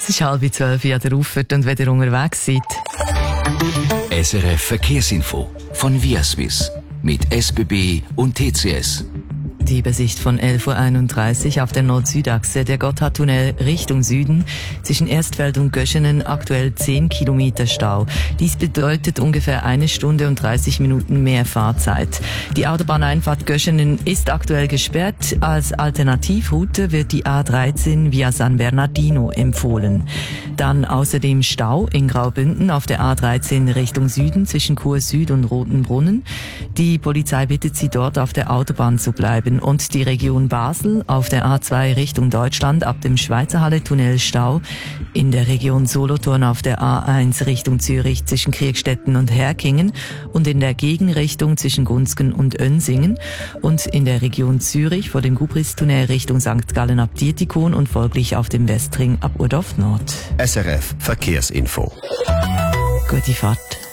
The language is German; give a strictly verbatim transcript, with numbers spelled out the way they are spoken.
Es ist halb zwölf, wie ihr auffahrt und wieder unterwegs seid. S R F Verkehrsinfo von Viaswiss mit S B B und T C S. Die Übersicht von elf Uhr einunddreißig auf der Nord-Süd-Achse, der Gotthardtunnel Richtung Süden, zwischen Erstfeld und Göschenen aktuell zehn Kilometer Stau. Dies bedeutet ungefähr eine Stunde und dreißig Minuten mehr Fahrzeit. Die Autobahneinfahrt Göschenen ist aktuell gesperrt. Als Alternativroute wird die A dreizehn via San Bernardino empfohlen. Dann außerdem Stau in Graubünden auf der A dreizehn Richtung Süden zwischen Chur Süd und Rotenbrunnen. Die Polizei bittet Sie, dort auf der Autobahn zu bleiben. Und die Region Basel auf der A zwei Richtung Deutschland ab dem Schweizerhalle-Tunnel Stau. In der Region Solothurn auf der A eins Richtung Zürich zwischen Kriegstetten und Herkingen und in der Gegenrichtung zwischen Gunzgen und Önsingen. Und in der Region Zürich vor dem Gubristunnel Richtung Sankt Gallen ab Dietikon und folglich auf dem Westring ab Urdorf Nord. S R F Verkehrsinfo. Gute Fahrt.